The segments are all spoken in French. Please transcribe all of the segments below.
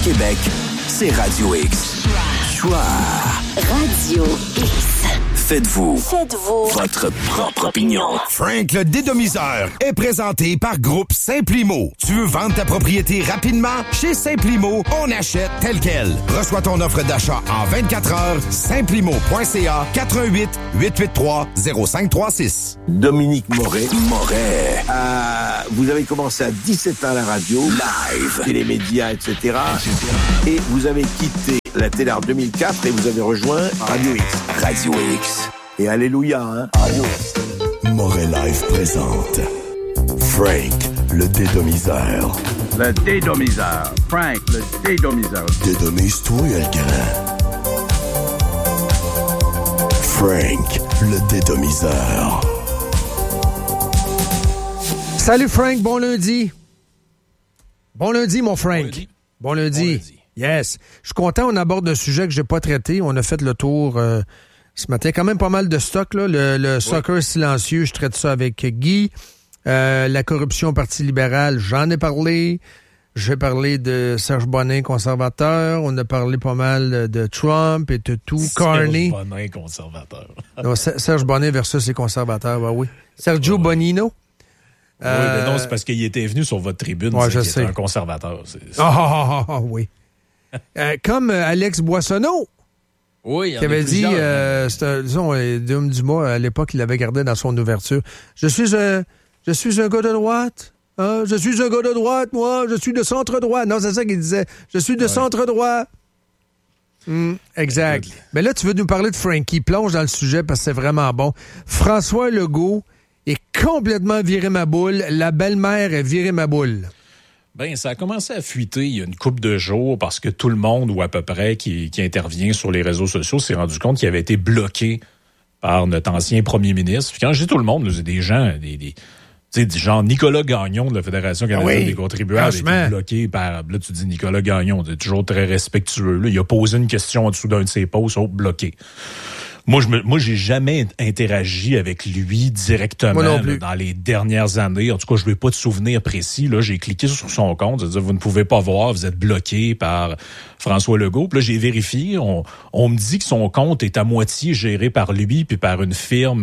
Québec, c'est Radio X. Choix. Radio X. Faites-vous votre propre opinion. Frank le dédomiseur est présenté par Groupe Simplimo. Tu veux vendre ta propriété rapidement? Chez Simplimo, on achète tel quel. Reçois ton offre d'achat en 24 heures. Simplimo.ca 418-883-0536. Dominique Moret. Vous avez commencé à 17 ans à la radio, live, télémédias, etc. Et vous avez quitté la télé en 2004 et vous avez rejoint Radio X. Radio X. Et alléluia, hein? Radio X. Moret Live présente Frank le dédomiseur. Le dédomiseur. Frank, le dédomiseur. Dédomise-toi, Alcala. Frank le dédomiseur. Salut Frank, bon lundi. Bon lundi, mon Frank. Bon lundi. Yes. Je suis content, on aborde un sujet que je n'ai pas traité. On a fait le tour ce matin. Quand même pas mal de stock, là. Le soccer silencieux, je traite ça avec Guy. La corruption au Parti libéral, j'en ai parlé. J'ai parlé de Serge Bonin, conservateur. On a parlé pas mal de Trump et de tout. Carney. Serge Bonin, conservateur. Non, Serge Bonin versus les conservateurs, ben oui. Sergio Bonino. Oui, mais non, c'est parce qu'il était venu sur votre tribune, ouais, qu'il était un conservateur. Oui. Comme Alex Boissonneau. Oui, qui avait dit, disons, Dom Dumas, à l'époque, il l'avait gardé dans son ouverture. Je suis un gars de droite. Hein? Je suis un gars de droite, moi. Je suis de centre-droit. Non, c'est ça qu'il disait. Je suis de centre-droit. Exact. Mais là, tu veux nous parler de Frankie. Plonge dans le sujet parce que c'est vraiment bon. François Legault est complètement viré ma boule. La belle-mère est virée ma boule. Ben, ça a commencé à fuiter il y a une couple de jours parce que tout le monde, ou à peu près, qui intervient sur les réseaux sociaux, s'est rendu compte qu'il avait été bloqué par notre ancien premier ministre. Puis quand je dis tout le monde, c'est des gens, des genre Nicolas Gagnon de la Fédération canadienne des contribuables a été bloqué par... Là, tu dis Nicolas Gagnon, tu es toujours très respectueux. Là, il a posé une question en dessous d'un de ses posts, bloqué. Moi, j'ai jamais interagi avec lui directement dans les dernières années. En tout cas, je n'ai pas de souvenir précis. Là, j'ai cliqué sur son compte. C'est-à-dire, vous ne pouvez pas voir, vous êtes bloqué par François Legault. Puis là, j'ai vérifié. On me dit que son compte est à moitié géré par lui puis par une firme,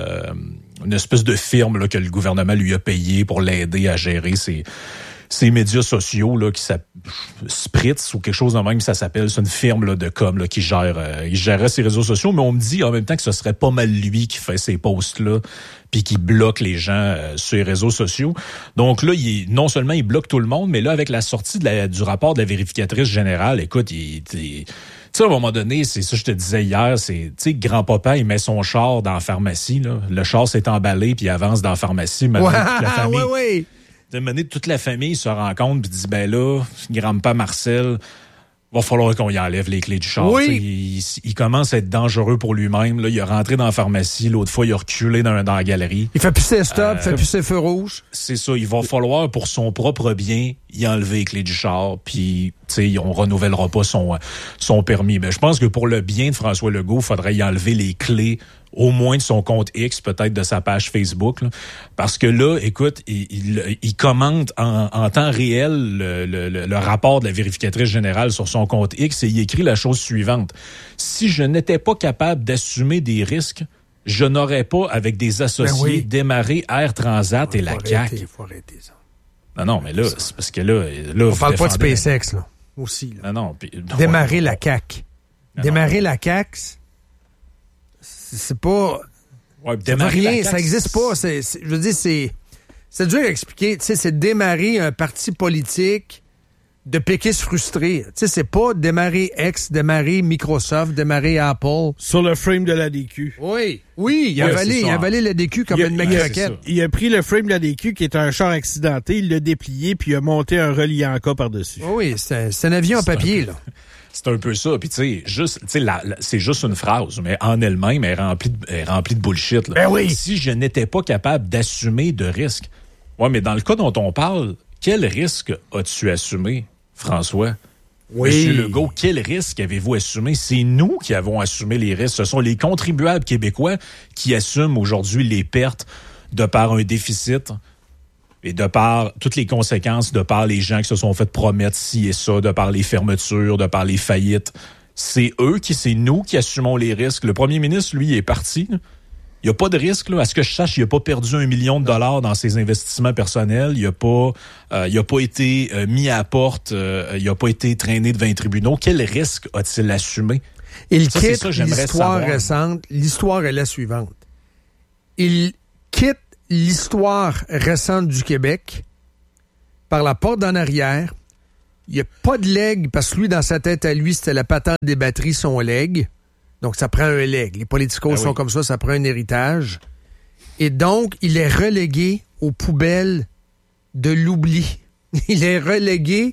une espèce de firme là, que le gouvernement lui a payé pour l'aider à gérer ces médias sociaux là, qui s'appellent Spritz ou quelque chose de même, ça s'appelle. C'est une firme là, de com là, qui gérait ses réseaux sociaux, mais on me dit en même temps que ce serait pas mal lui qui fait ces posts-là puis qui bloque les gens sur les réseaux sociaux. Donc là, non seulement il bloque tout le monde, mais là, avec la sortie du rapport de la vérificatrice générale, écoute, tu sais, à un moment donné, c'est ça que je te disais hier, c'est, tu sais, grand-papa, il met son char dans la pharmacie, là. Le char s'est emballé puis il avance dans la pharmacie. Toute la famille... De mener toute la famille se rend compte puis dit ben là, grand-papa Marcel, va falloir qu'on y enlève les clés du char. Oui. Il commence à être dangereux pour lui-même. Là, il est rentré dans la pharmacie, l'autre fois il a reculé dans la galerie. Il fait plus ses stops, fait plus ses feux rouges. C'est ça, il va falloir pour son propre bien y enlever les clés du char, puis tu sais, on renouvellera pas son permis. Mais je pense que pour le bien de François Legault, il faudrait y enlever les clés au moins de son compte X, peut-être de sa page Facebook. Là. Parce que là, écoute, il commente en temps réel le rapport de la vérificatrice générale sur son compte X et il écrit la chose suivante. Si je n'étais pas capable d'assumer des risques, je n'aurais pas, avec des associés, démarré Air Transat et la CAQ. Il faut arrêter ça. Non, mais là, c'est parce que là on parle pas de SpaceX, là. Aussi. Là. Non. Démarrer la CAQ. Démarrer la CAQ, c'est pas... Ouais, ça veut rien, ça existe pas. Je veux dire, c'est dur à expliquer. Tu sais, c'est démarrer un parti politique de péquistes frustrés. Tu sais, c'est pas démarrer X, démarrer Microsoft, démarrer Apple. Sur le frame de la DQ. Oui, il a avalé la DQ comme une maquette. Il a pris le frame de la DQ qui est un char accidenté, il l'a déplié, puis il a monté un reliant en cas par-dessus. Oui, c'est un avion en papier, là. C'est un peu ça. Puis tu sais, c'est juste une phrase, mais en elle-même, elle est remplie de bullshit. Là. Ben oui. Si je n'étais pas capable d'assumer de risques. Ouais, mais dans le cas dont on parle, quel risque as-tu assumé, François? Oui. Monsieur Legault, quel risque avez-vous assumé? C'est nous qui avons assumé les risques. Ce sont les contribuables québécois qui assument aujourd'hui les pertes de par un déficit. Et de par toutes les conséquences, de par les gens qui se sont fait promettre ci et ça, de par les fermetures, de par les faillites, c'est nous qui assumons les risques. Le premier ministre, lui, est parti. Il n'y a pas de risque, là. À ce que je sache, il n'a pas perdu $1 million dans ses investissements personnels. Il n'a pas été mis à la porte. Il n'a pas été traîné devant les tribunaux. Quel risque a-t-il assumé? Il quitte l'histoire récente. L'histoire est la suivante. Il quitte l'histoire récente du Québec par la porte d'en arrière. Il n'y a pas de legs, parce que lui, dans sa tête à lui, c'était la patente des batteries, son leg. Donc, ça prend un leg. Les politicos sont comme ça prend un héritage. Et donc, il est relégué aux poubelles de l'oubli. Il est relégué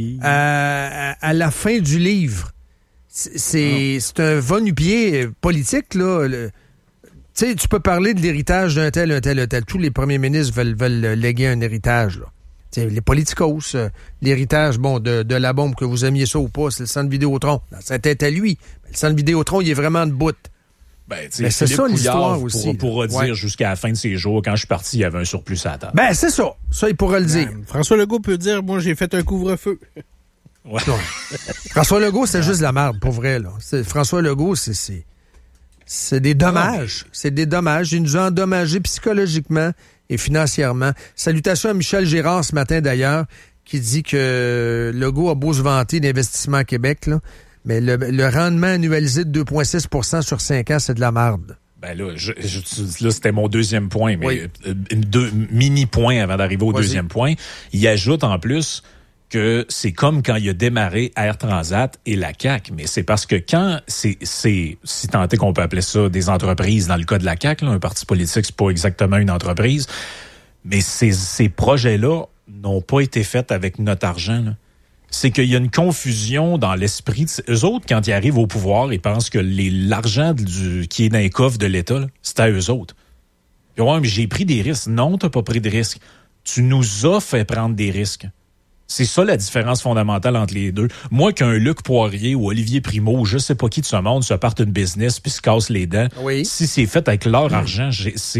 à la fin du livre. C'est un va-nu-pied politique, là. Tu sais, tu peux parler de l'héritage d'un tel, un tel, un tel. Tous les premiers ministres veulent léguer un héritage, là. T'sais, les politicos, l'héritage, de la bombe, que vous aimiez ça ou pas, c'est le centre Vidéotron. Dans sa tête à lui. Le centre Vidéotron, il est vraiment de bout. Mais c'est ça l'histoire aussi. Pourra dire jusqu'à la fin de ses jours, quand je suis parti, il y avait un surplus à la table. Ben, c'est ça. Ça, il pourrait le dire. François Legault peut dire, moi, j'ai fait un couvre-feu. Ouais. François Legault, c'est juste la merde, pour vrai, là. François Legault, c'est des dommages. C'est des dommages. Il nous a endommagés psychologiquement et financièrement. Salutations à Michel Gérard ce matin, d'ailleurs, qui dit que Legault a beau se vanter d'investissement à Québec, là, mais le rendement annualisé de 2,6 % sur 5 ans, c'est de la merde. Ben là, là, c'était mon deuxième point, mais deux mini-points avant d'arriver au deuxième point. Il ajoute en plus que c'est comme quand il a démarré Air Transat et la CAQ. Mais c'est parce que quand si tant est qu'on peut appeler ça des entreprises dans le cas de la CAQ, là, un parti politique, c'est pas exactement une entreprise, mais ces projets-là n'ont pas été faits avec notre argent, là. C'est qu'il y a une confusion dans l'esprit. Eux autres, quand ils arrivent au pouvoir, ils pensent que l'argent qui est dans les coffres de l'État, là, c'est à eux autres. Puis, ouais, mais j'ai pris des risques. Non, t'as pas pris de risques. Tu nous as fait prendre des risques. C'est ça la différence fondamentale entre les deux. Moi, qu'un Luc Poirier ou Olivier Primo ou je sais pas qui de ce monde se parte une business puis se casse les dents, si c'est fait avec leur argent,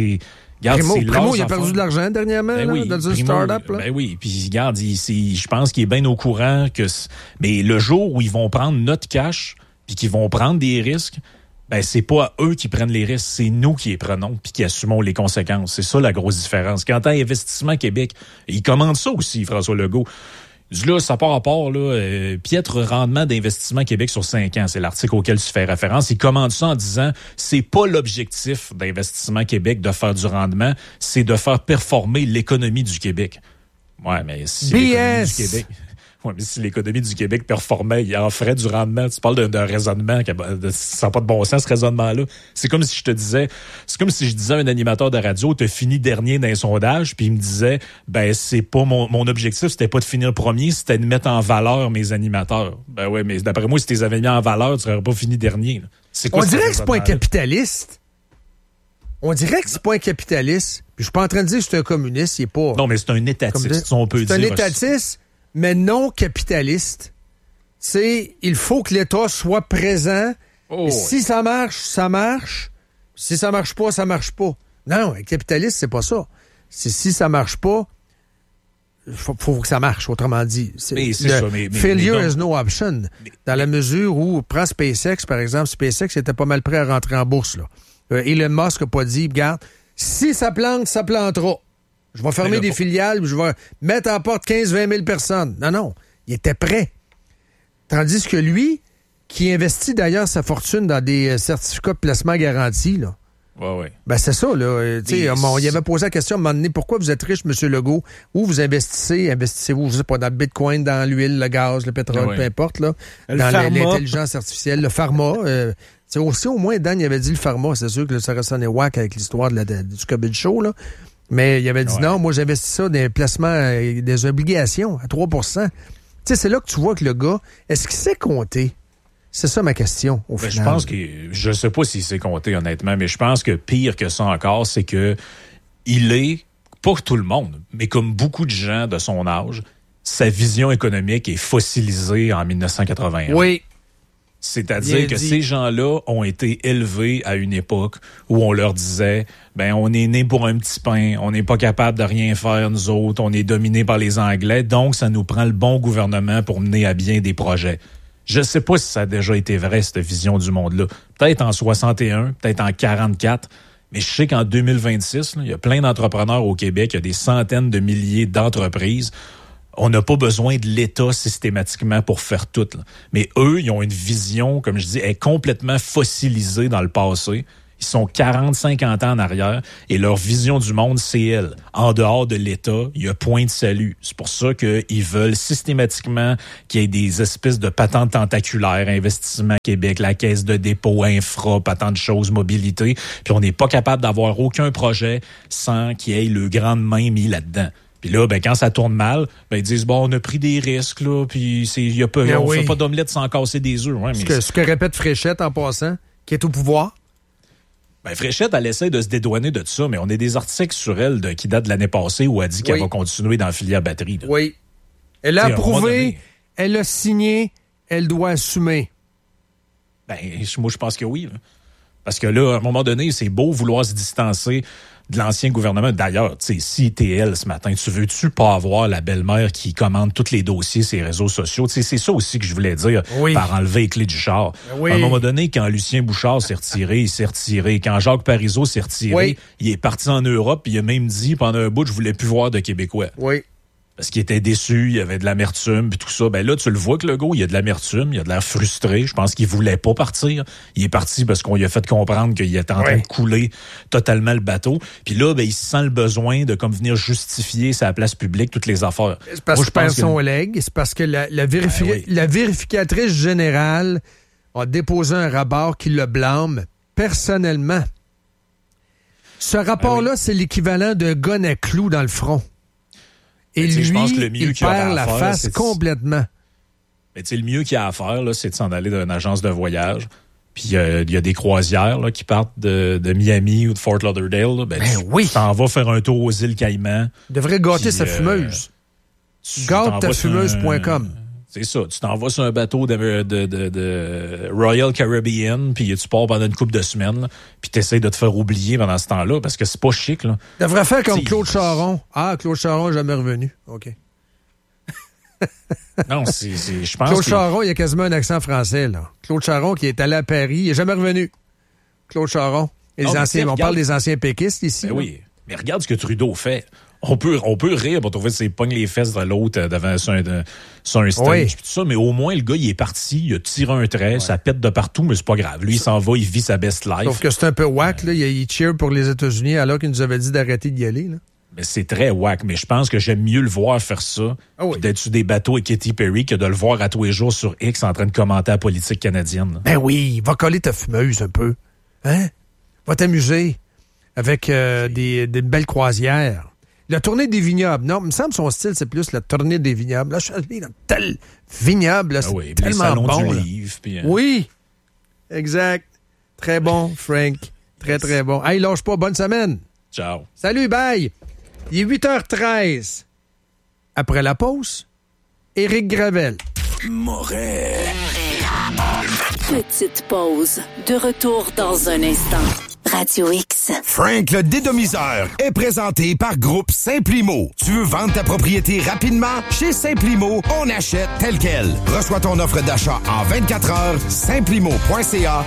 Primo, il a perdu de l'argent dernièrement dans une start-up. Là. Ben oui, puis regarde, je pense qu'il est bien au courant que... Mais le jour où ils vont prendre notre cash puis qu'ils vont prendre des risques, ben c'est pas eux qui prennent les risques, c'est nous qui les prenons puis qui assumons les conséquences. C'est ça la grosse différence. Quant à Investissement Québec, il commande ça aussi, François Legault. Là, ça part à part, là, piètre rendement d'Investissement Québec sur 5 ans. C'est l'article auquel tu fais référence. Il commande ça en disant, c'est pas l'objectif d'Investissement Québec de faire du rendement, c'est de faire performer l'économie du Québec. Ouais, mais si l'économie du Québec... Ouais, mais si l'économie du Québec performait, il en ferait du rendement. Tu parles d'un raisonnement ça n'a pas de bon sens, ce raisonnement-là. C'est comme si je disais à un animateur de radio, t'as fini dernier dans un sondage, puis il me disait, ben, c'est pas mon objectif, c'était pas de finir premier, c'était de mettre en valeur mes animateurs. Ben ouais, mais d'après moi, si tu les avais mis en valeur, tu n'aurais pas fini dernier. On dirait que c'est pas un capitaliste. On dirait que c'est pas un capitaliste. Puis je suis pas en train de dire que c'est un communiste, il est pas... Non, mais c'est un étatiste, si on peut dire. C'est un étatiste, mais non capitaliste. Il faut que l'État soit présent. Si ça marche, ça marche. Si ça marche pas, ça marche pas. Non, un capitaliste, c'est pas ça. Si ça marche pas, faut que ça marche, autrement dit. Failure is no option. Dans la mesure où, prends SpaceX, par exemple, SpaceX était pas mal prêt à rentrer en bourse, là. Elon Musk n'a pas dit, regarde, si ça plante, ça plantera. Je vais fermer des filiales, je vais mettre en porte 15-20 000 personnes. Non, il était prêt. Tandis que lui, qui investit d'ailleurs sa fortune dans des certificats de placement garantis, là. Ouais. Ben c'est ça, là. Il avait posé la question à un moment donné, pourquoi vous êtes riche, M. Legault? Où vous investissez-vous, je sais pas, dans le bitcoin, dans l'huile, le gaz, le pétrole, peu importe, là. Dans l'intelligence artificielle, le pharma. Aussi, au moins, Dan, il avait dit le pharma. C'est sûr que ça ressonnait whack avec l'histoire du COVID show, là. Mais il avait dit non, moi j'investis ça dans des placements, des obligations à 3 %. C'est là que tu vois que le gars, est-ce qu'il sait compter? C'est ça ma question, au final. Je pense je sais pas s'il sait compter, honnêtement, mais je pense que pire que ça encore, c'est que il est, pas tout le monde, mais comme beaucoup de gens de son âge, sa vision économique est fossilisée en 1981. Oui. C'est-à-dire que ces gens-là ont été élevés à une époque où on leur disait, on est né pour un petit pain, on n'est pas capable de rien faire, nous autres, on est dominés par les Anglais, donc ça nous prend le bon gouvernement pour mener à bien des projets. Je sais pas si ça a déjà été vrai, cette vision du monde-là. Peut-être en 61, peut-être en 44, mais je sais qu'en 2026, il y a plein d'entrepreneurs au Québec, il y a des centaines de milliers d'entreprises. On n'a pas besoin de l'État systématiquement pour faire tout. Là. Mais eux, ils ont une vision, comme je dis, est complètement fossilisée dans le passé. Ils sont 40-50 ans en arrière et leur vision du monde, c'est elle. En dehors de l'État, il y a point de salut. C'est pour ça qu'ils veulent systématiquement qu'il y ait des espèces de patentes tentaculaires, Investissement Québec, la Caisse de dépôt, infra, patentes de choses, mobilité. Puis on n'est pas capable d'avoir aucun projet sans qu'il y ait le grand main mis là-dedans. Puis là, quand ça tourne mal, ils disent, on a pris des risques, là, puis on fait pas d'omelette sans casser des œufs. Ouais, ce que répète Fréchette en passant, qui est au pouvoir. Fréchette, elle essaie de se dédouaner de tout ça, mais on a des articles sur elle qui datent de l'année passée où elle dit qu'elle va continuer dans la filière batterie. Là. Oui. Elle a approuvé, elle a signé, elle doit assumer. Moi, je pense que oui. Là. Parce que là, à un moment donné, c'est beau vouloir se distancer de l'ancien gouvernement. D'ailleurs, si t'es elle ce matin, veux-tu pas avoir la belle-mère qui commande tous les dossiers sur les réseaux sociaux? C'est ça aussi que je voulais dire par enlever les clés du char. Oui. À un moment donné, quand Lucien Bouchard s'est retiré, il s'est retiré. Quand Jacques Parizeau s'est retiré, il est parti en Europe puis il a même dit pendant un bout, je voulais plus voir de Québécois. Oui. Parce qu'il était déçu, il y avait de l'amertume puis tout ça. Là, tu le vois que le gars, il y a de l'amertume, il y a de l'air frustré. Je pense qu'il voulait pas partir. Il est parti parce qu'on lui a fait comprendre qu'il était en train de couler totalement le bateau. Puis là, il sent le besoin de comme venir justifier sa place publique, toutes les affaires. C'est parce qu'il perd son leg. C'est parce que la vérificatrice générale a déposé un rapport qui le blâme personnellement. Ce rapport-là, c'est l'équivalent d'un gun à clous dans le front. Et lui, je pense que le mieux il perd la face complètement. Le mieux qu'il y a à faire, là, c'est de s'en aller d'une agence de voyage. Puis il y a des croisières là, qui partent de Miami ou de Fort Lauderdale. Là. Tu t'en vas faire un tour aux îles Caïmans. Il devrait gâter sa fumeuse. Gâte-ta-fumeuse.com. C'est ça. Tu t'en vas sur un bateau de Royal Caribbean, puis tu pars pendant une couple de semaines, puis tu essaies de te faire oublier pendant ce temps-là, parce que c'est pas chic. Là. Tu devrais faire comme Claude Charon. Ah, Claude Charon n'est jamais revenu. OK. Non, je pense Claude Charon, il y a quasiment un accent français. Là. Claude Charon qui est allé à Paris, il n'est jamais revenu. Claude Charon. Et on parle des anciens péquistes ici. Oui, mais regarde ce que Trudeau fait. On peut rire pour trouver ses pognes les fesses de l'autre devant sur un stage tout ça, mais au moins le gars il est parti, il a tiré un trait, ça pète de partout, mais c'est pas grave. Lui il s'en va, il vit sa best life. Sauf que c'est un peu whack, là. Il cheer pour les États-Unis alors qu'il nous avait dit d'arrêter d'y aller. Là. Mais c'est très whack, mais je pense que j'aime mieux le voir faire ça d'être sur des bateaux avec Katy Perry que de le voir à tous les jours sur X en train de commenter la politique canadienne. Ben oui, va coller ta fumeuse un peu. Hein? Va t'amuser avec des belles croisières. La tournée des vignobles. Non, il me semble son style, c'est plus la tournée des vignobles. Là, je suis allé dans tel vignoble. Là, c'est tellement bon. Oui, exact. Très bon, Frank. Très, très bon. Hey, lâche pas. Bonne semaine. Ciao. Salut, bye. Il est 8h13. Après la pause, Éric Gravel. Moret. Petite pause. De retour dans un instant. Radio X. Frank le dédomiseur est présenté par Groupe Saint-Primo. Tu veux vendre ta propriété rapidement? Chez Saint-Primo, on achète tel quel. Reçois ton offre d'achat en 24 heures. Saintprimo.ca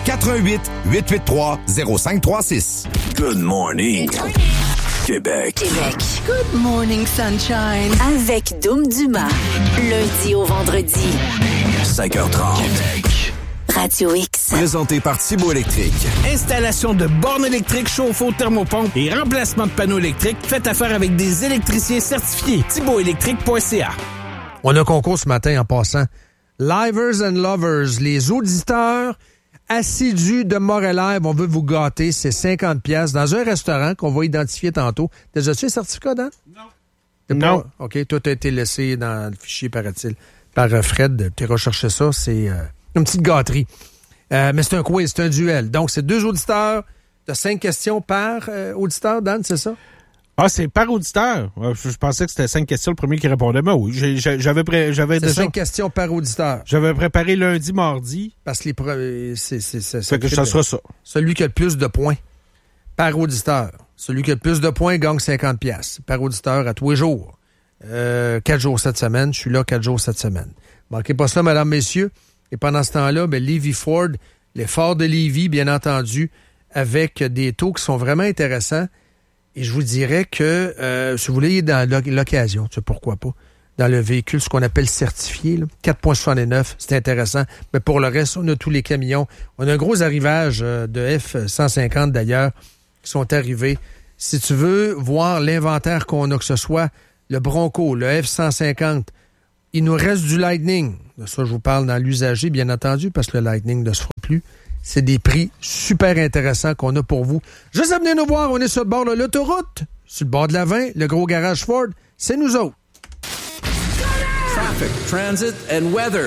418-883-0536. Good morning, Québec. Good morning, sunshine. Avec Doom Dumas. Lundi au vendredi. 5h30. Radio X. Présenté par Thibaut Électrique. Installation de bornes électriques, chauffe-eau, thermopompe et remplacement de panneaux électriques. Faites affaire avec des électriciens certifiés. ThibautElectrique.ca. On a un concours ce matin en passant. Livers and Lovers, les auditeurs assidus de Moret Live, on veut vous gâter. C'est 50$ dans un restaurant qu'on va identifier tantôt. Déjà-tu le certificat, Dan? Non. OK, tout a été laissé dans le fichier, paraît-il, par Fred. Tu as recherché ça, c'est... une petite gâterie. Mais c'est un quiz, c'est un duel. Donc, c'est 2 auditeurs. Tu as 5 questions par auditeur, Dan, c'est ça? Ah, c'est par auditeur. Je pensais que c'était 5 questions, le premier qui répondait. Mais oui, j'avais déjà 5 questions par auditeur. J'avais préparé lundi, mardi. Parce que c'est fait que ça sera ça. Celui qui a le plus de points par auditeur. Celui qui a le plus de points gagne 50$ par auditeur à tous les jours. 4 jours cette semaine. Je suis là 4 jours cette semaine. Manquez pas ça, mesdames, messieurs. Et pendant ce temps-là, Lévis Ford, les Ford de Lévis, bien entendu, avec des taux qui sont vraiment intéressants. Et je vous dirais que si vous voulez dans l'occasion, tu sais, pourquoi pas, dans le véhicule, ce qu'on appelle certifié, là, 4,69, c'est intéressant. Mais pour le reste, on a tous les camions. On a un gros arrivage de F-150 d'ailleurs qui sont arrivés. Si tu veux voir l'inventaire qu'on a, que ce soit le Bronco, le F-150, il nous reste du Lightning. De ça, je vous parle dans l'usager, bien entendu, parce que le Lightning ne se fera plus. C'est des prix super intéressants qu'on a pour vous. Juste à venir nous voir, on est sur le bord de l'autoroute, sur le bord de la 20, le gros garage Ford, c'est nous autres. Traffic, transit and weather.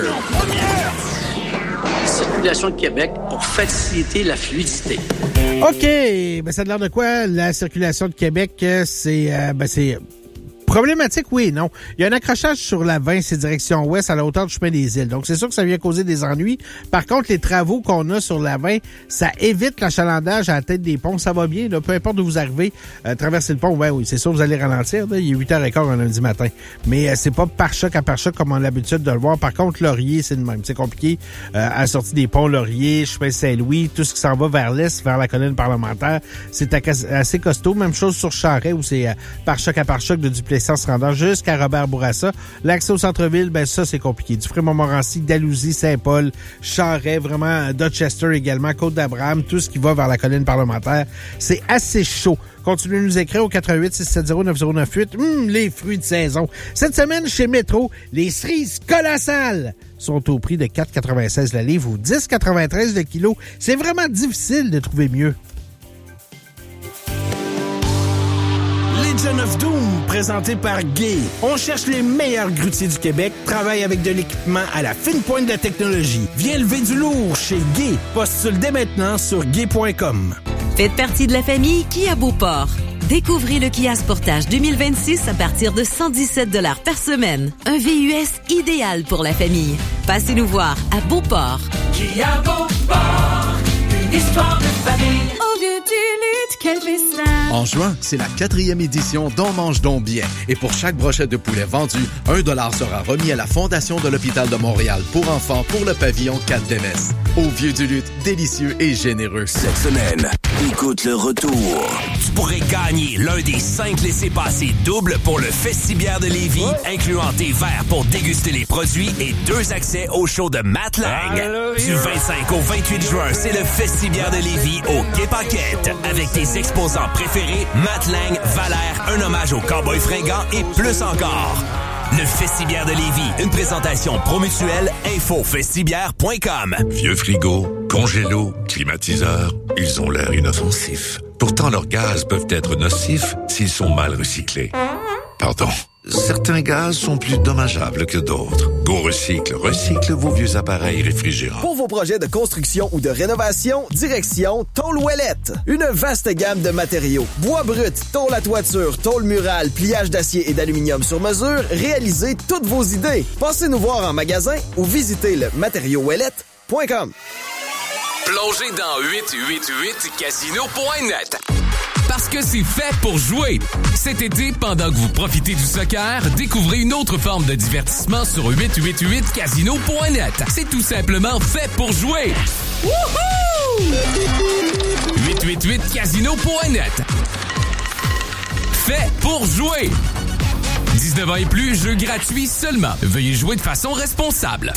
Circulation de Québec pour faciliter la fluidité. OK, ça a l'air de quoi? La circulation de Québec, c'est problématique, oui et non. Il y a un accrochage sur la 20, c'est direction ouest, à la hauteur du chemin des îles. Donc, c'est sûr que ça vient causer des ennuis. Par contre, les travaux qu'on a sur la 20, ça évite l'achalandage à la tête des ponts. Ça va bien, là, peu importe où vous arrivez, traverser le pont, oui, c'est sûr, vous allez ralentir. Là, il est 8h15 un lundi matin. Mais c'est pas par choc à par choc comme on a l'habitude de le voir. Par contre, Laurier, c'est le même. C'est compliqué. À la sortie des ponts, Laurier, chemin Saint-Louis, tout ce qui s'en va vers l'est, vers la colline parlementaire, c'est assez costaud. Même chose sur Charest, où c'est par choc à par choc de Duplessis se rendant jusqu'à Robert-Bourassa. L'accès au centre-ville, ça, c'est compliqué. Du Fremont-Montmorency, Dalhousie, Saint-Paul, Charest, vraiment Dorchester également, Côte-d'Abraham, tout ce qui va vers la colline parlementaire. C'est assez chaud. Continuez de nous écrire au 88-670-9098. Les fruits de saison. Cette semaine, chez Métro, les cerises colossales sont au prix de 4,96 la livre ou 10,93 le kilo. C'est vraiment difficile de trouver mieux. Legion of Doom, présenté par Gay. On cherche les meilleurs grutiers du Québec, travaille avec de l'équipement à la fine pointe de la technologie. Viens lever du lourd chez Gay. Postule dès maintenant sur gay.com. Faites partie de la famille Kia Beauport. Découvrez le Kia Sportage 2026 à partir de 117 $ par semaine. Un VUS idéal pour la famille. Passez nous voir à Beauport. Kia Beauport, une histoire de famille. Au vieux du lutte, quel festin! En juin, c'est la 4e édition d'On mange donc bien. Et pour chaque brochette de poulet vendue, 1 $ sera remis à la Fondation de l'Hôpital de Montréal pour enfants pour le pavillon 4 d'Émesse. Au vieux du lutte, délicieux et généreux. Cette semaine, écoute le retour. Tu pourrais gagner l'un des 5 laissez-passer doubles pour le Festibière de Lévis, incluant des verres pour déguster les produits et 2 accès au show de Matt Lang. Du 25 au 28 juin, c'est le Festibière de Lévis au Quai Paquette. Avec tes exposants préférés, Matt Lang, Valère, un hommage aux Cowboys fringants et plus encore. Le Festibière de Lévis, une présentation promutuelle, infofestibière.com. Vieux frigo, congélo, climatiseur, ils ont l'air inoffensifs. Pourtant, leurs gaz peuvent être nocifs s'ils sont mal recyclés. Pardon. Certains gaz sont plus dommageables que d'autres. GoRecycle recycle vos vieux appareils réfrigérants. Pour vos projets de construction ou de rénovation, direction Tôle Ouellette. Une vaste gamme de matériaux. Bois brut, tôle à toiture, tôle murale, pliage d'acier et d'aluminium sur mesure, réalisez toutes vos idées. Passez nous voir en magasin ou visitez le matériauxouellette.com. Plongez dans 888casino.net. Parce que c'est fait pour jouer. Cet été, pendant que vous profitez du soccer, découvrez une autre forme de divertissement sur 888casino.net. C'est tout simplement fait pour jouer. Wouhou! 888casino.net. Fait pour jouer. 19 ans et plus, jeu gratuit seulement. Veuillez jouer de façon responsable.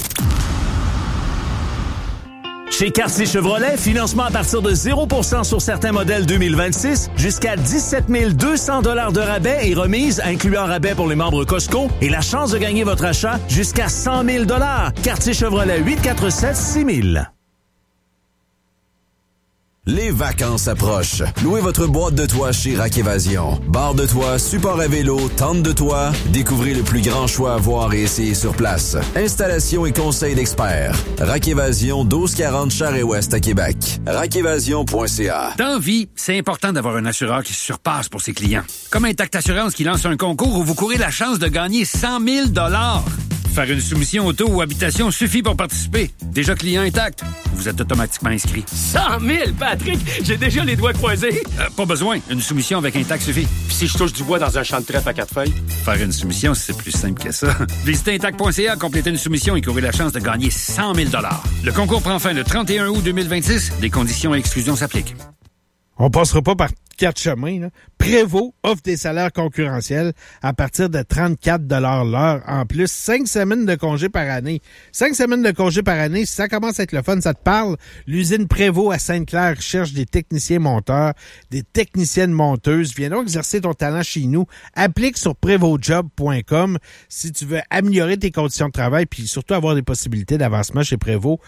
Chez Quartier Chevrolet, financement à partir de 0% sur certains modèles 2026, jusqu'à 17 200 $ de rabais et remise, incluant rabais pour les membres Costco, et la chance de gagner votre achat jusqu'à 100 000 $. Quartier Chevrolet, 847-6000. Les vacances approchent. Louez votre boîte de toit chez Rack Évasion. Barre de toit, support à vélo, tente de toit. Découvrez le plus grand choix à voir et essayer sur place. Installation et conseils d'experts. Rack Évasion, 1240 Charest-Ouest à Québec. RackEvasion.ca. Dans vie, c'est important d'avoir un assureur qui se surpasse pour ses clients. Comme Intact Assurance qui lance un concours où vous courez la chance de gagner 100 000 $. Faire une soumission auto ou habitation suffit pour participer. Déjà client Intact, vous êtes automatiquement inscrit. 100 000, Patrick! J'ai déjà les doigts croisés. Pas besoin. Une soumission avec Intact suffit. Puis si je touche du bois dans un champ de trèfle à 4 feuilles? Faire une soumission, c'est plus simple que ça. Visitez Intact.ca, complétez une soumission et courez la chance de gagner 100 000 $. Le concours prend fin le 31 août 2026. Des conditions et exclusions s'appliquent. On passera pas par 4 chemins. Là. Prévost offre des salaires concurrentiels à partir de 34 $ l'heure. En plus, 5 semaines de congé par année. 5 semaines de congé par année, si ça commence à être le fun, ça te parle. L'usine Prévost à Sainte-Claire cherche des techniciens monteurs, des techniciennes monteuses. Viens donc exercer ton talent chez nous. Applique sur prévostjob.com si tu veux améliorer tes conditions de travail puis surtout avoir des possibilités d'avancement chez Prévost.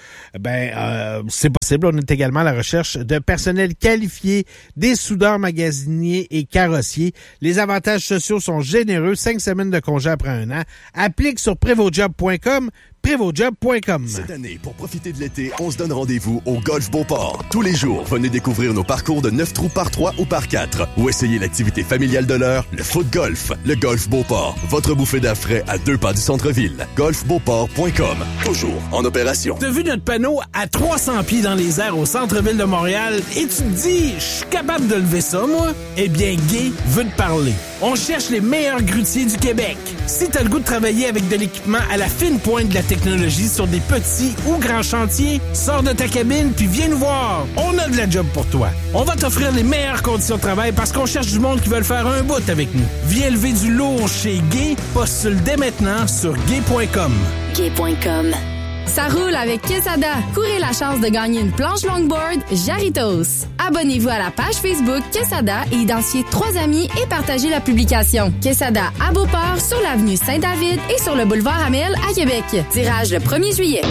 C'est possible. On est également à la recherche de personnel qualifié, des soudeurs magasiniers et carrossiers. Les avantages sociaux sont généreux. 5 semaines de congé après 1 an. Applique sur prévostjob.com. prévostjob.com. Cette année, pour profiter de l'été, on se donne rendez-vous au Golf Beauport. Tous les jours, venez découvrir nos parcours de 9 trous par 3 ou par 4 ou essayer l'activité familiale de l'heure, le foot golf. Le Golf Beauport, votre bouffée d'air frais à 2 pas du centre-ville. golfbeauport.com, toujours en opération. T'as vu notre panneau à 300 pieds dans les airs au centre-ville de Montréal et tu te dis, je suis capable de lever ça, moi? Eh bien, Guy veut te parler. On cherche les meilleurs grutiers du Québec. Si t'as le goût de travailler avec de l'équipement à la fine pointe de la technologie sur des petits ou grands chantiers, sors de ta cabine puis viens nous voir. On a de la job pour toi. On va t'offrir les meilleures conditions de travail parce qu'on cherche du monde qui veulent faire un bout avec nous. Viens lever du lourd chez Gay. Postule dès maintenant sur gay.com. Gay.com. Ça roule avec Quesada. Courez la chance de gagner une planche longboard Jarritos. Abonnez-vous à la page Facebook Quesada et identifiez 3 amis et partagez la publication. Quesada à Beauport, sur l'avenue Saint-David et sur le boulevard Amel à Québec. Tirage le 1er juillet.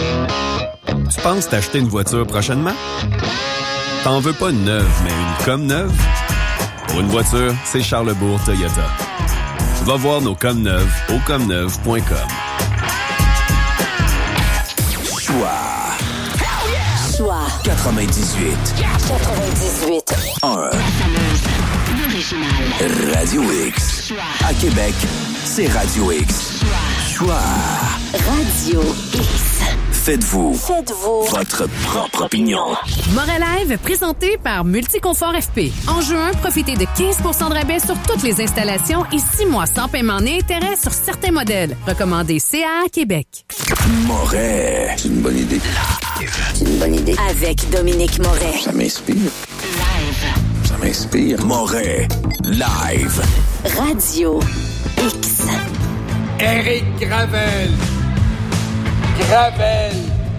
Tu penses t'acheter une voiture prochainement? T'en veux pas une neuve, mais une comme neuve? Pour une voiture, c'est Charlesbourg Toyota. Va voir nos comme neuves au comneuve.com. Choix 98 1 Radio X. À Québec, c'est Radio X. Choix Radio X. Faites-vous votre propre opinion. Montréal Live, présenté par Multiconfort FP. En juin, profitez de 15 % de rabais sur toutes les installations et 6 mois sans paiement ni intérêt sur certains modèles. Recommandé CA Québec. Moret. C'est une bonne idée. C'est une bonne idée. Avec Dominique Moret. Ça m'inspire. Live. Ça m'inspire. Moret. Live. Radio X. Éric Gravel. Gravel.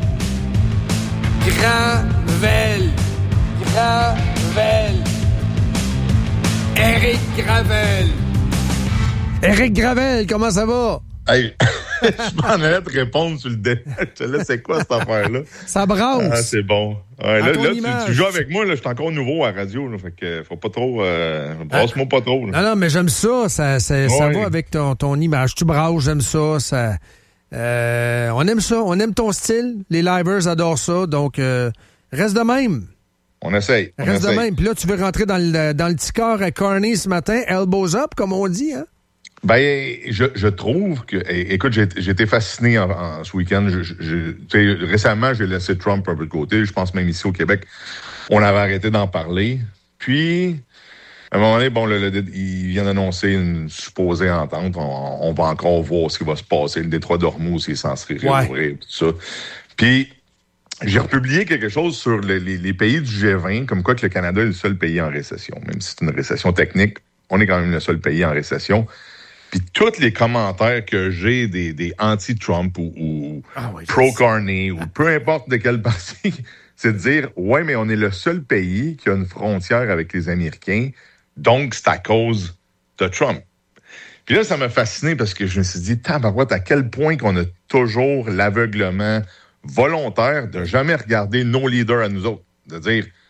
Éric Gravel. Éric Gravel, comment ça va? Hey, je m'en allais te répondre sur le dé. Je te laisse, c'est quoi cette affaire-là? Ça brasse. Ah, c'est bon. Ouais, là tu joues avec moi, là, je suis encore nouveau à la radio, là, fait que faut pas trop... brasse-moi pas trop. Là. Non, mais j'aime ça. Ça va avec ton image. Tu brasses, j'aime ça. On aime ça. On aime ton style. Les livers adorent ça. Donc, reste de même. On essaye. Reste de même. Puis là, tu veux rentrer dans le petit corps à Carney ce matin. Elbows up, comme on dit, hein? Ben, je trouve que... Écoute, j'ai été fasciné ce week-end. Récemment, j'ai laissé Trump un peu de côté. Je pense même ici au Québec, on avait arrêté d'en parler. Puis, à un moment donné, bon, il vient d'annoncer une supposée entente. On va encore voir ce qui va se passer. Le détroit d'Ormuz est censé réouvrir, tout ça. Puis, j'ai republié quelque chose sur les pays du G20, comme quoi que le Canada est le seul pays en récession. Même si c'est une récession technique, on est quand même le seul pays en récession. Puis tous les commentaires que j'ai des anti-Trump ou pro-Carney ou peu importe de quel parti, c'est de dire « Ouais, mais on est le seul pays qui a une frontière avec les Américains, donc c'est à cause de Trump. » Puis là, ça m'a fasciné parce que je me suis dit « Tabarouette, à quel point qu'on a toujours l'aveuglement volontaire de jamais regarder nos leaders à nous autres. De dire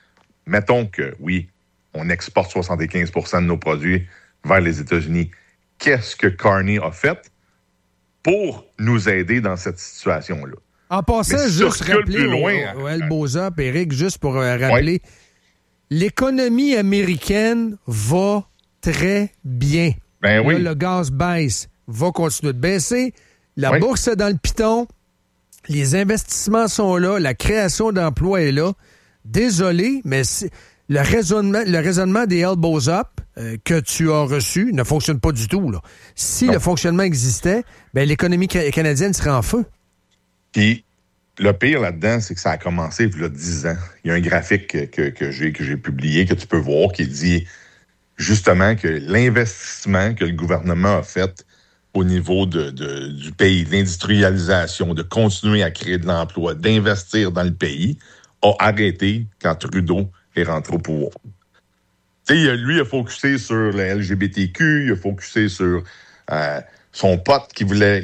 mettons que, oui, on exporte 75% de nos produits vers les États-Unis. Qu'est-ce que Carney a fait pour nous aider dans cette situation-là? En passant, juste rappeler au Elboza, Éric, juste pour rappeler, l'économie américaine va très bien. Ben oui. Là, le gaz baisse, va continuer de baisser. La bourse est dans le piton. Les investissements sont là. La création d'emplois est là. Désolé, mais le raisonnement des Elbows Up que tu as reçu ne fonctionne pas du tout. Là. Si le fonctionnement existait, ben, l'économie canadienne serait en feu. Puis, le pire là-dedans, c'est que ça a commencé il y a 10 ans. Il y a un graphique que j'ai publié, que tu peux voir, qui dit justement que l'investissement que le gouvernement a fait au niveau du pays, de l'industrialisation, de continuer à créer de l'emploi, d'investir dans le pays, a arrêté quand Trudeau est rentré au pouvoir. Tu sais, lui, il a focusé sur le LGBTQ, il a focusé sur son pote qu'il voulait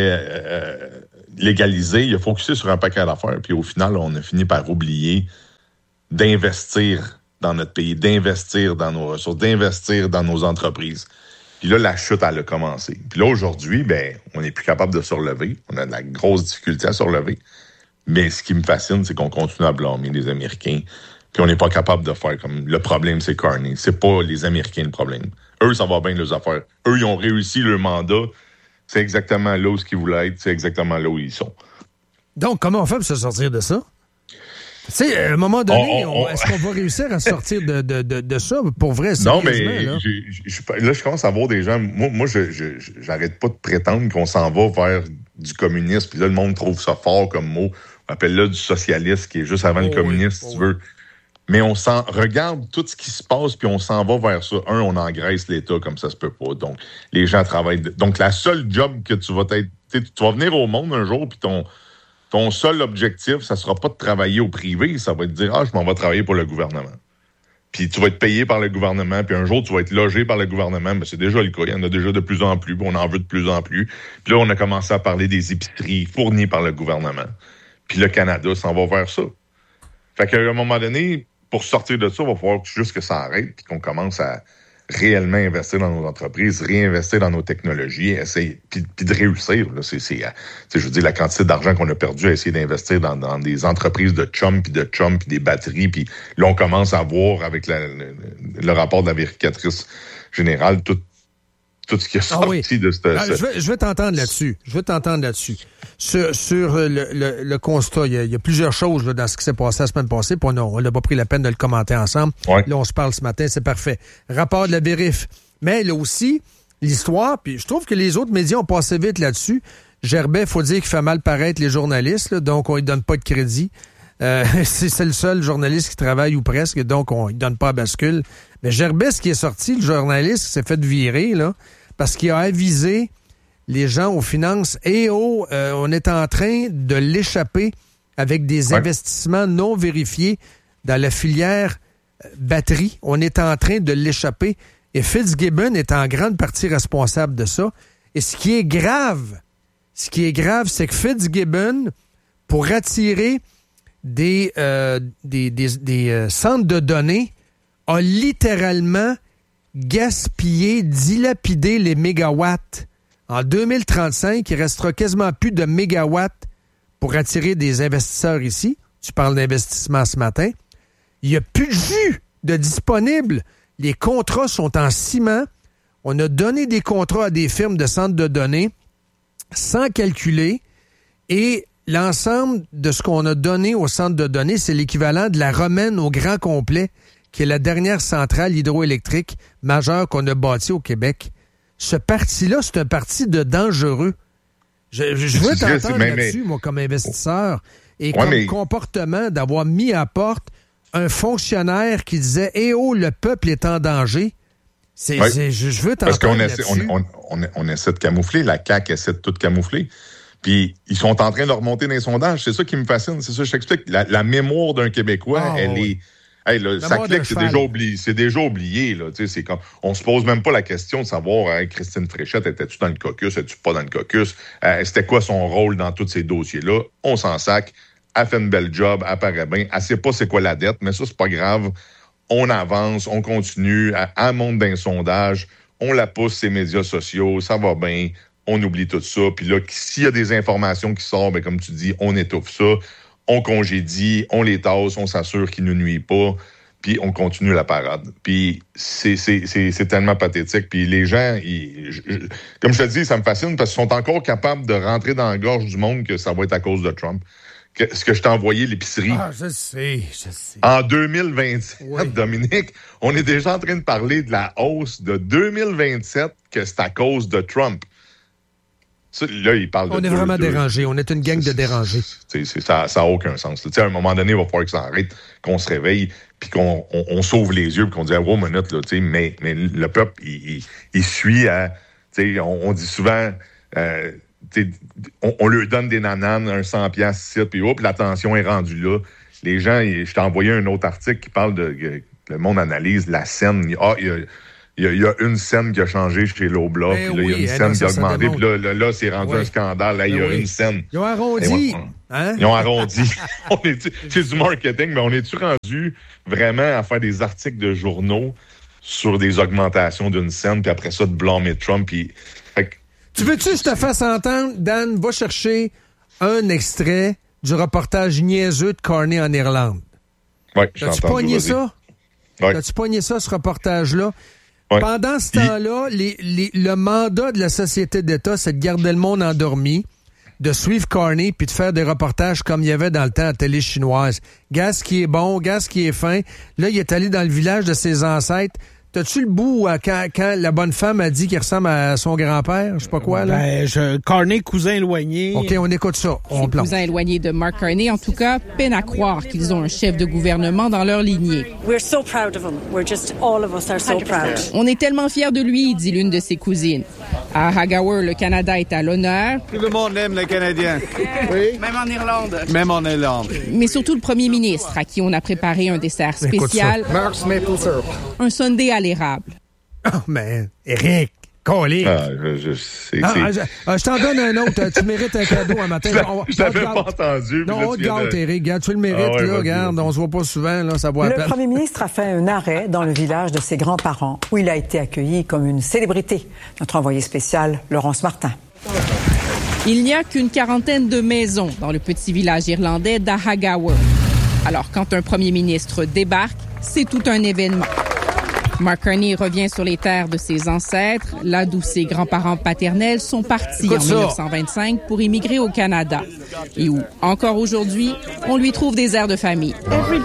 légaliser, il a focusé sur un paquet d'affaires, puis au final, on a fini par oublier d'investir dans notre pays, d'investir dans nos ressources, d'investir dans nos entreprises. Puis là, la chute, elle a commencé. Puis là, aujourd'hui, ben, on n'est plus capable de se relever. On a de la grosse difficulté à se relever. Mais ce qui me fascine, c'est qu'on continue à blâmer les Américains. Puis on n'est pas capable de faire comme... Le problème, c'est Carney. C'est pas les Américains le problème. Eux, ça va bien leurs affaires. Eux, ils ont réussi leur mandat. C'est exactement là où ils voulaient être. C'est exactement là où ils sont. Donc, comment on fait pour se sortir de ça? Tu sais, à un moment donné, est-ce qu'on va réussir à sortir de ça pour vrai? Non, mais là, je commence à voir des gens... Moi, j'arrête pas de prétendre qu'on s'en va vers du communisme. Puis là, le monde trouve ça fort comme mot. On appelle là du socialiste, qui est juste avant le communisme, si tu veux. Mais on regarde tout ce qui se passe, puis on s'en va vers ça. On engraisse l'État comme ça se peut pas. Donc, les gens travaillent... Donc, la seule job que tu vas être... Tu vas venir au monde un jour, puis ton seul objectif, ça sera pas de travailler au privé, ça va être de dire « je m'en vais travailler pour le gouvernement ». Puis tu vas être payé par le gouvernement, puis un jour, tu vas être logé par le gouvernement. Mais c'est déjà le cas, il y en a déjà de plus en plus, puis on en veut de plus en plus. Puis là, on a commencé à parler des épiceries fournies par le gouvernement. Puis le Canada s'en va vers ça. Fait qu'à un moment donné, pour sortir de ça, il va falloir juste que ça arrête, puis qu'on commence à réellement investir dans nos entreprises, réinvestir dans nos technologies, essayer puis de réussir. Là, je veux dire, la quantité d'argent qu'on a perdu à essayer d'investir dans des entreprises de chum, puis des batteries, puis là, on commence à voir avec le rapport de la vérificatrice générale tout ce qui est sorti de cette... Je vais t'entendre là-dessus. Sur le constat, il y a plusieurs choses là, dans ce qui s'est passé la semaine passée, puis on n'a pas pris la peine de le commenter ensemble. Ouais. Là, on se parle ce matin, c'est parfait. Rapport de la vérif. Mais là aussi, l'histoire, puis je trouve que les autres médias ont passé vite là-dessus. Gerbet, il faut dire qu'il fait mal paraître les journalistes, là, donc on ne lui donne pas de crédit. C'est le seul journaliste qui travaille ou presque, donc on ne donne pas à bascule. Mais Gerbet, ce qui est sorti, le journaliste s'est fait virer, là, parce qu'il a avisé les gens aux finances et on est en train de l'échapper avec des investissements non vérifiés dans la filière batterie. On est en train de l'échapper et Fitzgibbon est en grande partie responsable de ça. Et ce qui est grave, c'est que Fitzgibbon, pour attirer des centres de données, a littéralement gaspillé, dilapidé les mégawatts. En 2035, il restera quasiment plus de mégawatts pour attirer des investisseurs ici. Tu parles d'investissement ce matin. Il n'y a plus de jus de disponible. Les contrats sont en ciment. On a donné des contrats à des firmes de centres de données sans calculer. Et l'ensemble de ce qu'on a donné aux centres de données, c'est l'équivalent de la Romaine au grand complet, qui est la dernière centrale hydroélectrique majeure qu'on a bâtie au Québec. Ce parti-là, c'est un parti de dangereux. Je veux t'entendre là-dessus, moi, comme investisseur, et comme comportement d'avoir mis à porte un fonctionnaire qui disait « Eh oh, le peuple est en danger ». Je veux t'entendre là-dessus. Parce qu'on essaie de camoufler, la CAQ essaie de tout camoufler. Puis ils sont en train de remonter dans les sondages. C'est ça qui me fascine, c'est ça que je t'explique. La mémoire d'un Québécois, elle est... Hey, là, ça clique, c'est déjà oublié. Là, c'est comme, on se pose même pas la question de savoir Christine Fréchette, étais-tu dans le caucus, étais-tu pas dans le caucus, c'était quoi son rôle dans tous ces dossiers-là. On s'en sac. elle fait une belle job, elle paraît bien, elle sait pas c'est quoi la dette, mais ça, c'est pas grave. On avance, on continue, elle monte d'un sondage, on la pousse ses médias sociaux, ça va bien, on oublie tout ça. Puis là, s'il y a des informations qui sortent, ben, comme tu dis, on étouffe ça, on congédie, on les tasse, on s'assure qu'ils ne nuisent pas, puis on continue la parade. Puis c'est tellement pathétique. Puis les gens, comme je te dis, ça me fascine parce qu'ils sont encore capables de rentrer dans la gorge du monde que ça va être à cause de Trump. Ce que je t'ai envoyé, l'épicerie. Ah, je sais. En 2027, oui. Dominique, on est déjà en train de parler de la hausse de 2027 que c'est à cause de Trump. Ça, là, il parle on est vraiment dérangés. On est une gang de dérangés. Ça n'a aucun sens. À un moment donné, il va falloir que ça arrête, qu'on se réveille, puis qu'on sauve les yeux, puis qu'on dit, oh, minute, là, mais le peuple, il suit à... On dit souvent... on leur donne des nananes, un 100$ ici, puis hop, la tension est rendue là. Les gens, je t'ai envoyé un autre article qui parle de... le monde analyse la scène. Il y a une scène qui a changé chez Loblaw, puis là, il y a une scène qui a augmenté, puis là, c'est rendu un scandale. Là, il y a une scène. Ils ont arrondi. Ils ont arrondi. C'est du marketing, mais on est-tu rendu vraiment à faire des articles de journaux sur des augmentations d'une scène, puis après ça, de blâmer Trump, puis... Tu veux-tu que je te fasse entendre, Dan, va chercher un extrait du reportage niaiseux de Carney en Irlande. Oui, T'as-tu pogné ça? Oui. T'as-tu pogné ça, ce reportage-là? Oui. Pendant ce temps-là, le mandat de la société d'État, c'est de garder le monde endormi, de suivre Carney puis de faire des reportages comme il y avait dans le temps à la télé chinoise. Gaz qui est bon, gaz qui est fin. Là, il est allé dans le village de ses ancêtres. T'as-tu le bout quand la bonne femme a dit qu'il ressemble à son grand-père? Je sais pas quoi, là. Carney, cousin éloigné. OK, on écoute ça. On plonge. Cousin éloigné de Mark Carney, en tout cas, peine à croire qu'ils ont un chef de gouvernement dans leur lignée. We're so proud of him. We're just, all of us are so proud. On est tellement fiers de lui, dit l'une de ses cousines. À Hagawer, le Canada est à l'honneur. Tout le monde aime les Canadiens. Oui. Même en Irlande. Même en Irlande. Mais surtout le premier ministre, à qui on a préparé un dessert spécial. Un sundae à l'érable. Oh, man. Éric, colique. Je t'en donne un autre. Tu mérites un cadeau un matin. Je l'avais pas entendu. Non, on te gâte, Éric. Regarde, tu le mérites, là. Regarde, on se voit pas souvent, là. Ça vaut la peine. Le premier ministre a fait un arrêt dans le village de ses grands-parents, où il a été accueilli comme une célébrité. Notre envoyé spécial, Laurence Martin. Il n'y a qu'une quarantaine de maisons dans le petit village irlandais d'Ahagawer. Alors, quand un premier ministre débarque, c'est tout un événement. Mark Carney revient sur les terres de ses ancêtres, là d'où ses grands-parents paternels sont partis en 1925 pour immigrer au Canada. Et où, encore aujourd'hui, on lui trouve des airs de famille.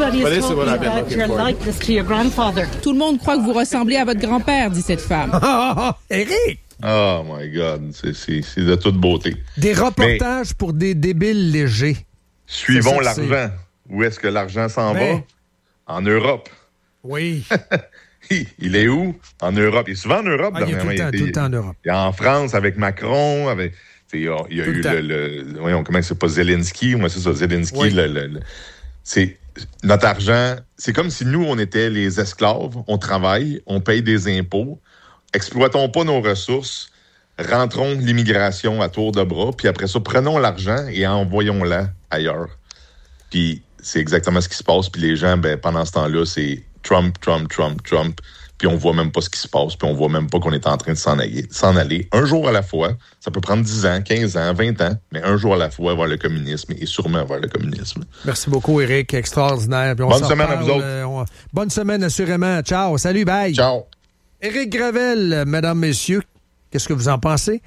Tout le monde croit que vous ressemblez à votre grand-père, dit cette femme. Éric! Oh my God, c'est de toute beauté. Des reportages pour des débiles légers. Suivons l'argent. Où est-ce que l'argent s'en va? En Europe. Oui. Il est où? En Europe. Il est souvent en Europe. Il est tout le temps en Europe. Il est en France avec Macron. Il y a eu voyons, comment c'est pas Zelensky? Moi, c'est ça, Zelensky. Oui. C'est notre argent. C'est comme si nous, on était les esclaves. On travaille, on paye des impôts. Exploitons pas nos ressources. Rentrons l'immigration à tour de bras. Puis après ça, prenons l'argent et envoyons-la ailleurs. Puis c'est exactement ce qui se passe. Puis les gens, pendant ce temps-là, c'est Trump. Puis on voit même pas ce qui se passe. Puis on voit même pas qu'on est en train de s'en aller. Un jour à la fois. Ça peut prendre 10 ans, 15 ans, 20 ans. Mais un jour à la fois vers le communisme et sûrement vers le communisme. Merci beaucoup, Éric. Extraordinaire. Puis bonne semaine à vous autres. Bonne semaine, assurément. Ciao. Salut, bye. Ciao. Éric Gravel, mesdames, messieurs. Qu'est-ce que vous en pensez?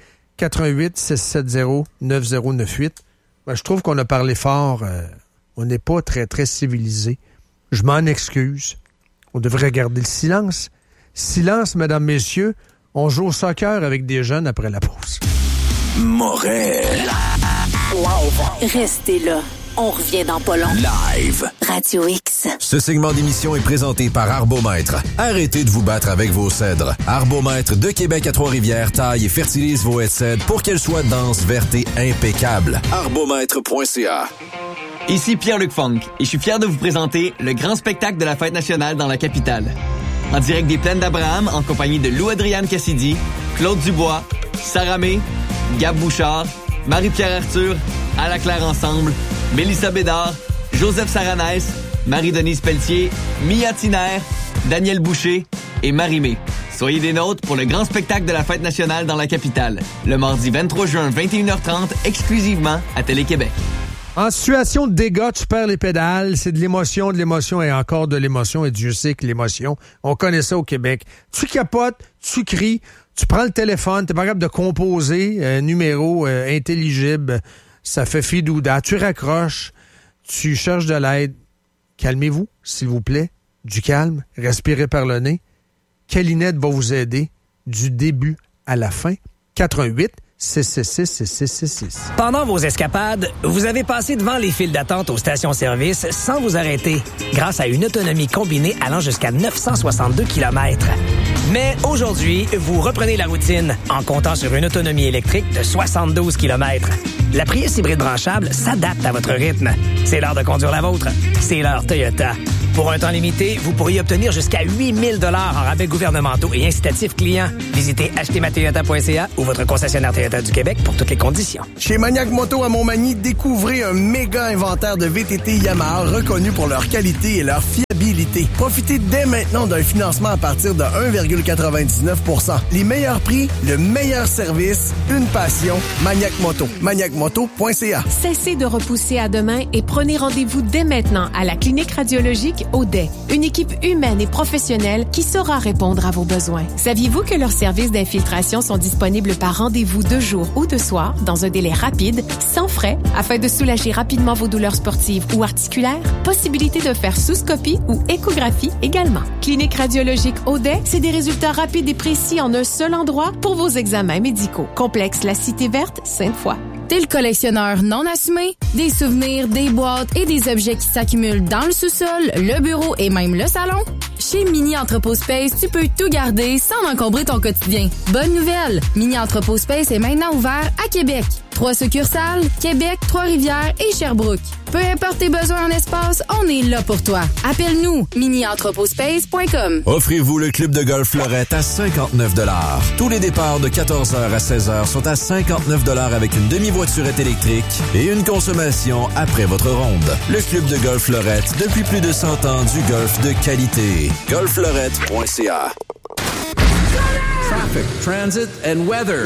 88-670-9098. Je trouve qu'on a parlé fort. On n'est pas très, très civilisé. Je m'en excuse. On devrait garder le silence. Silence, mesdames, messieurs. On joue au soccer avec des jeunes après la pause. Morel. Live. Restez là. On revient dans pas long. Live. Radio X. Ce segment d'émission est présenté par Arbomètre. Arrêtez de vous battre avec vos cèdres. Arbomètre de Québec à Trois-Rivières taille et fertilise vos haies de cèdre pour qu'elles soient denses, vertes et impeccables. Arbomètre.ca. Ici Pierre-Luc Funk et je suis fier de vous présenter le grand spectacle de la Fête nationale dans la capitale. En direct des Plaines d'Abraham, en compagnie de Lou-Adrienne Cassidy, Claude Dubois, Sarah May, Gab Bouchard, Marie-Pierre Arthur, À la Claire Ensemble, Mélissa Bédard, Joseph Saranès, Marie-Denise Pelletier, Mia Tiner, Daniel Boucher et Marie-Mé. Soyez des nôtres pour le grand spectacle de la Fête nationale dans la capitale. Le mardi 23 juin, 21h30, exclusivement à Télé-Québec. En situation de dégâts, tu perds les pédales. C'est de l'émotion et encore de l'émotion. Et Dieu sait que l'émotion, on connaît ça au Québec. Tu capotes, tu cries, tu prends le téléphone, t'es pas capable de composer un numéro intelligible. Ça fait fidouda. Tu raccroches, tu cherches de l'aide. Calmez-vous, s'il vous plaît. Du calme, respirez par le nez. Calinette va vous aider du début à la fin. 418-666-6666. Pendant vos escapades, vous avez passé devant les files d'attente aux stations-service sans vous arrêter, grâce à une autonomie combinée allant jusqu'à 962 km. Mais aujourd'hui, vous reprenez la routine en comptant sur une autonomie électrique de 72 km. La Prius hybride branchable s'adapte à votre rythme. C'est l'heure de conduire la vôtre. C'est l'heure Toyota. Pour un temps limité, vous pourriez obtenir jusqu'à 8 000 $ en rabais gouvernementaux et incitatifs clients. Visitez achetezmatoyota.ca ou votre concessionnaire Toyota du Québec pour toutes les conditions. Chez Maniac Moto à Montmagny, découvrez un méga inventaire de VTT Yamaha reconnus pour leur qualité et leur fiabilité. Profitez dès maintenant d'un financement à partir de 1,99 %. Les meilleurs prix, le meilleur service, une passion. Maniac Moto. maniacmoto.ca. Cessez de repousser à demain et prenez rendez-vous dès maintenant à la clinique radiologique Audet. Une équipe humaine et professionnelle qui saura répondre à vos besoins. Saviez-vous que leurs services d'infiltration sont disponibles par rendez-vous de jour ou de soir dans un délai rapide, sans frais, afin de soulager rapidement vos douleurs sportives ou articulaires? Possibilité de faire sous-scopie ou échographie également. Clinique radiologique Audet, c'est des résultats rapides et précis en un seul endroit pour vos examens médicaux. Complexe La Cité Verte, Sainte-Foy. T'es le collectionneur non assumé? Des souvenirs, des boîtes et des objets qui s'accumulent dans le sous-sol, le bureau et même le salon? Chez Mini Entrepôt Space, tu peux tout garder sans encombrer ton quotidien. Bonne nouvelle! Mini Entrepôt Space est maintenant ouvert à Québec. 3 succursales, Québec, Trois-Rivières et Sherbrooke. Peu importe tes besoins en espace, on est là pour toi. Appelle-nous, minientrepotspace.com. Offrez-vous le club de golf Fleurette à 59 $. Tous les départs de 14h à 16h sont à 59 $ avec une demi-voiturette électrique et une consommation après votre ronde. Le club de golf Fleurette, depuis plus de 100 ans, du golf de qualité. golffleurette.ca. Traffic, transit and weather.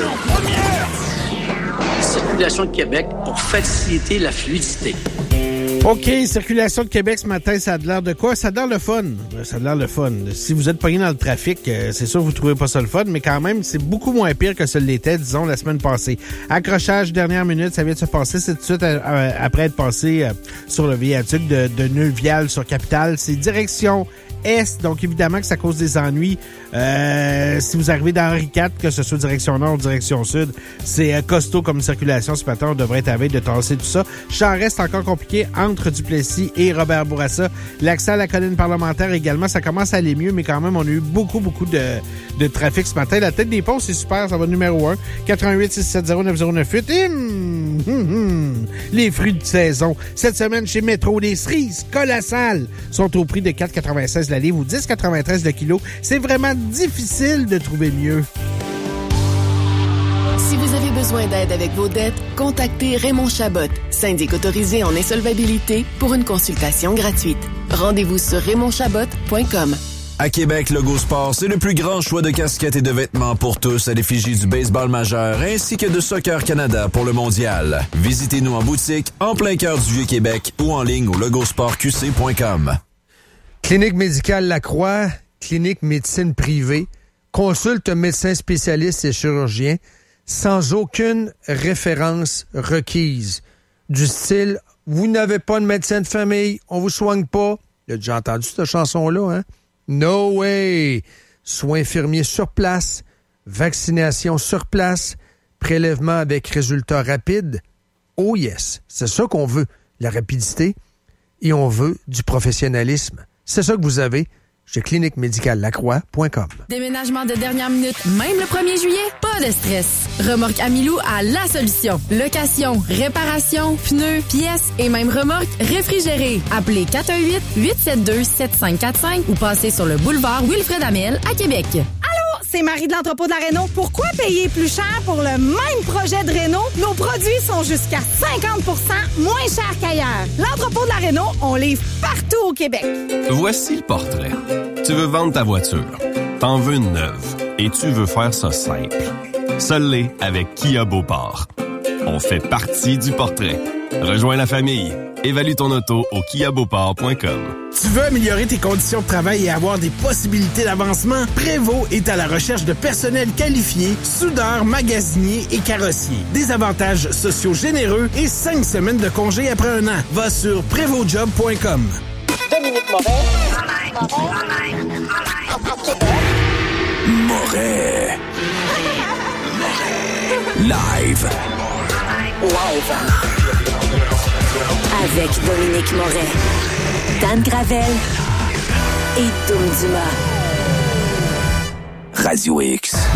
Circulation de Québec pour faciliter la fluidité. OK, Circulation de Québec ce matin, ça a l'air de quoi? Ça a l'air le fun. Ça a l'air le fun. Si vous êtes pogné dans le trafic, c'est sûr que vous trouvez pas ça le fun, mais quand même, c'est beaucoup moins pire que ce l'était, disons, la semaine passée. Accrochage, dernière minute, ça vient de se passer. C'est tout de suite après être passé sur le viaduc de Neuvial sur Capitale. C'est direction Est, donc évidemment que ça cause des ennuis. Si vous arrivez dans Henri IV, que ce soit direction nord ou direction sud, c'est costaud comme circulation ce matin. On devrait être à veille de tasser tout ça. Champ reste encore compliqué entre Duplessis et Robert Bourassa. L'accès à la colline parlementaire également, ça commence à aller mieux, mais quand même, on a eu beaucoup de trafic ce matin. La tête des ponts, c'est super, ça va numéro 1. 88-670-9098. Les fruits de saison. Cette semaine, chez Métro, les cerises colossales sont au prix de 4,96 la livre ou 10,93 le kilo. C'est vraiment difficile de trouver mieux. Si vous avez besoin d'aide avec vos dettes, contactez Raymond Chabot, syndic autorisé en insolvabilité, pour une consultation gratuite. Rendez-vous sur raymondchabot.com. À Québec, Logo Sport, c'est le plus grand choix de casquettes et de vêtements pour tous à l'effigie du baseball majeur ainsi que de Soccer Canada pour le mondial. Visitez-nous en boutique, en plein cœur du Vieux-Québec ou en ligne au logosportqc.com. Clinique médicale Lacroix, clinique médecine privée, consulte médecin spécialiste et chirurgien sans aucune référence requise. Du style, vous n'avez pas de médecin de famille, on vous soigne pas. Il a déjà entendu cette chanson-là, hein? No way! Soins infirmiers sur place, vaccination sur place, prélèvement avec résultats rapides. Oh yes! C'est ça qu'on veut, la rapidité, et on veut du professionnalisme. C'est ça que vous avez chez cliniquemédicallacroix.com. Déménagement de dernière minute, même le 1er juillet? Pas de stress. Remorque Amilou a la solution. Location, réparation, pneus, pièces et même remorque réfrigérée. Appelez 418-872-7545 ou passez sur le boulevard Wilfred Amel à Québec. Allô, c'est Marie de l'entrepôt de la Réno. Pourquoi payer plus cher pour le même projet de réno? Nos produits sont jusqu'à 50% moins chers qu'ailleurs. L'entrepôt de la Réno, on livre partout au Québec. Voici le portrait. Tu veux vendre ta voiture. T'en veux une neuve. Et tu veux faire ça simple. Seul l'est avec Kia Beauport. On fait partie du portrait. Rejoins la famille. Évalue ton auto au kiabeauport.com. Tu veux améliorer tes conditions de travail et avoir des possibilités d'avancement? Prévost est à la recherche de personnel qualifié, soudeur, magasinier et carrossier. Des avantages sociaux généreux et 5 semaines de congé après un an. Va sur prévostjob.com. Dominique Moret. Live. Avec Dominique Moret, Dan Gravel et Dom Dumas. Radio X.